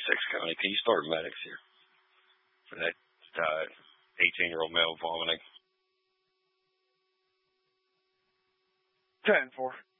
Essex County. Can you start medics here for that 18-year-old male vomiting? 10-4.